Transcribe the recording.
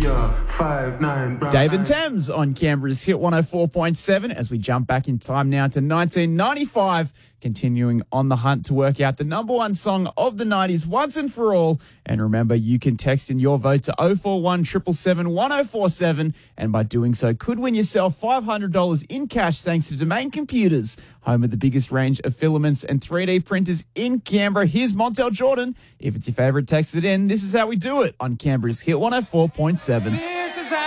Dave and Thames on Canberra's Hit 104.7 as we jump back in time now to 1995, continuing on the hunt to work out the number one song of the 90s once and for all. And remember, you can text in your vote to 041 777 1047, and by doing so could win yourself $500 in cash thanks to Domain Computers, home of the biggest range of filaments and 3D printers in Canberra. Here's Montel Jordan. If it's your favourite, text it in. This is how we do it on Canberra's Hit 104.7.